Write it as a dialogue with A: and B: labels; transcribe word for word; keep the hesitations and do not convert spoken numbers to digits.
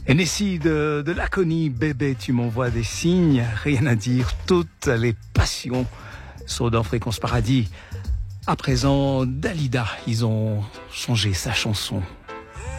A: Et Nessie de, de Laconie, bébé, tu m'envoies des signes, rien à dire, toutes les passions sont dans Fréquence Paradis. À présent, Dalida, ils ont changé sa chanson.